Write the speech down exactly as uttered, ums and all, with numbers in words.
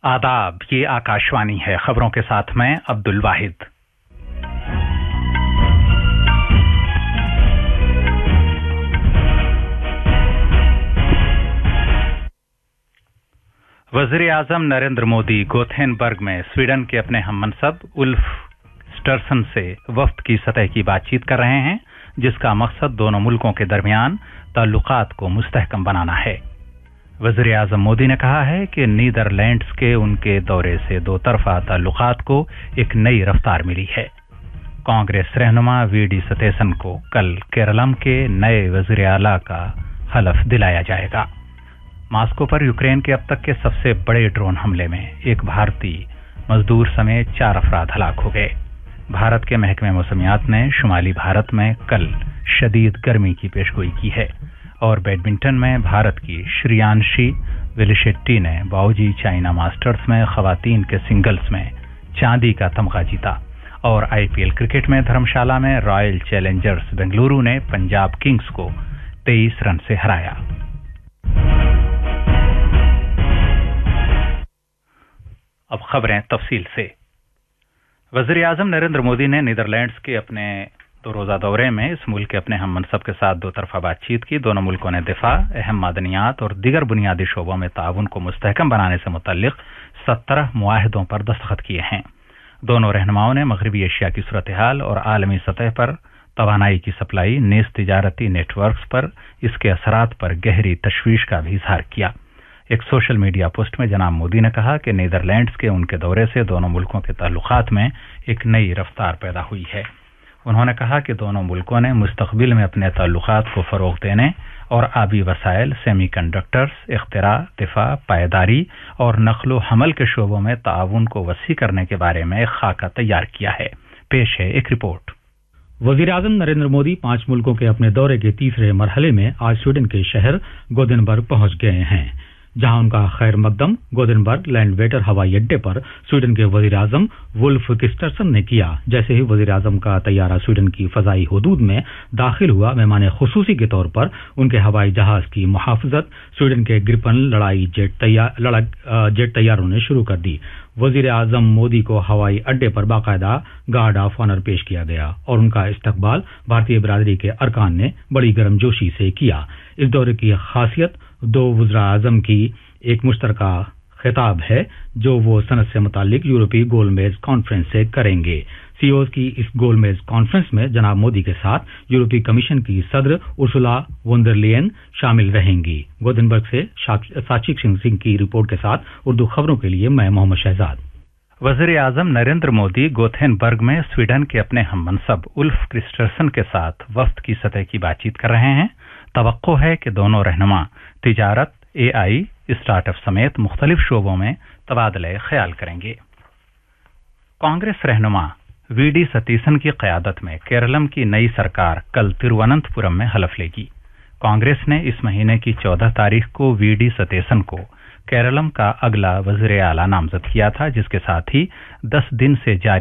आदाब, ये आकाशवाणी है। खबरों के साथ मैं अब्दुल वाहिद। वज़ीर आज़म नरेंद्र मोदी गोथेनबर्ग में स्वीडन के अपने हममनसब उल्फ क्रिस्टरसन से वफ्द की सतह की बातचीत कर रहे हैं, जिसका मकसद दोनों मुल्कों के दरमियान ताल्लुकात को मुस्तहकम बनाना है। वज़ीर आज़म मोदी ने कहा है कि नीदरलैंड्स के उनके दौरे से दो तरफा ताल्लुकात को एक नई रफ्तार मिली है। कांग्रेस रहनुमा वी डी सतीसन को कल केरलम के नए वज़ीर आला का हलफ दिलाया जाएगा। मॉस्को पर यूक्रेन के अब तक के सबसे बड़े ड्रोन हमले में एक भारतीय मजदूर समेत चार अफराद हलाक हो गए। भारत के महकमे मौसमियात ने शुमाली भारत में कल शदीद गर्मी की पेशगोई की है। और बैडमिंटन में भारत की श्रियांशी वेलिशेट्टी ने बाओजी चाइना मास्टर्स में खवातीन के सिंगल्स में चांदी का तमगा जीता। और आईपीएल क्रिकेट में धर्मशाला में रॉयल चैलेंजर्स बेंगलुरु ने पंजाब किंग्स को तेईस रन से हराया। अब खबरें तफसील से। वज़ीर आज़म नरेंद्र मोदी ने नीदरलैंड्स के अपने दो रोजा दौरे में इस मुल्क के अपने हम मनसब के साथ दो तरफा बातचीत की। दोनों मुल्कों ने दिफा, अहम मादनियात और दीगर बुनियादी शोबों में ताउन को मुस्तहकम बनाने से मुतल्लिक सत्रह मुआहदों पर दस्तखत किए हैं। दोनों रहनुमाओं ने मगरबी एशिया की सूरत हाल और आलमी सतह पर तवानाई की सप्लाई, नेज तिजारती नेटवर्क्स पर इसके असरात पर गहरी तशवीश का भी इजहार किया। एक सोशल मीडिया पोस्ट में जनाब मोदी ने कहा कि नीदरलैंड्स के उनके दौरे से दोनों मुल्कों के ताल्लुकात में एक नई रफ्तार पैदा हुई है। उन्होंने कहा कि दोनों मुल्कों ने मुस्तकबिल में अपने ताल्लुकात को फरोग देने और आबी वसाइल, सेमीकंडक्टर्स, इख्तिरा, दिफा, पायदारी और नक्लो हमल के शोबों में ताउन को वसी करने के बारे में एक खाका तैयार किया है। पेश है एक रिपोर्ट। वज़ीर आज़म नरेंद्र मोदी पांच मुल्कों के अपने दौरे के तीसरे मरहले में आज स्वीडन के शहर गोथेनबर्ग पहुंच गए हैं, जहां उनका खैर मकदम गोथेनबर्ग लैंडवेटर हवाई अड्डे पर स्वीडन के वज़ीर आज़म वुल्फ क्रिस्टरसन ने किया। जैसे ही वज़ीर आज़म का तैयारा स्वीडन की फजाई हुदूद में दाखिल हुआ, मेहमान खुसूसी के तौर पर उनके हवाई जहाज की मुहाफ़ज़त स्वीडन के ग्रिपन लड़ाई जेट तैयार लड़ाक जेट तैयारों ने शुरू कर दी। वज़ीर आज़म मोदी को हवाई अड्डे पर बाकायदा गार्ड ऑफ ऑनर पेश किया गया और उनका इस्तकबाल भारतीय बिरादरी के अरकान ने बड़ी गर्मजोशी से किया। इस दौरे की खासियत दो वज़ीर आज़म की एक मुश्तरका खिताब है, जो वो सनत से मुतालिक यूरोपीय गोलमेज कॉन्फ्रेंस से करेंगे। सीईओज की इस गोलमेज कॉन्फ्रेंस में जनाब मोदी के साथ यूरोपीय कमीशन की सदर उर्सुला वोन डर लेयन शामिल रहेंगी। गोथेनबर्ग से साक्षी सिंह की रिपोर्ट के साथ उर्दू खबरों के लिए मैं मोहम्मद शहजाद। वज़ीर आज़म नरेंद्र मोदी गोथेनबर्ग में स्वीडन के अपने हममनसब उल्फ क्रिस्टरसन के साथ वफ्द की सतह की बातचीत कर रहे हैं। तवक्को है कि दोनों रहनुमा तिजारत, एआई, स्टार्टअप समेत मुख्तलिफ शोबों में तबादले ख्याल करेंगे। कांग्रेस रहनुमा वी डी सतीसन की क़यादत में केरलम की नई सरकार कल तिरुवनंतपुरम में हलफ लेगी। कांग्रेस ने इस महीने की चौदह तारीख को वी डी सतीसन को केरलम का अगला वज़ीर आला नामजद किया था, जिसके साथ ही दस दिन से जारी